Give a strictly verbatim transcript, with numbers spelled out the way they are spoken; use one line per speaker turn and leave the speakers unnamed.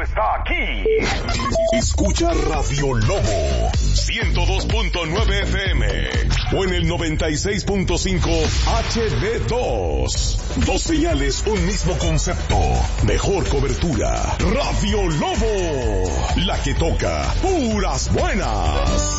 radio está aquí.
Escucha Radio Lobo ciento dos punto nueve F M o en el noventa y seis punto cinco H D dos. Dos señales, un mismo concepto. Mejor cobertura. Radio Lobo, la que toca puras buenas.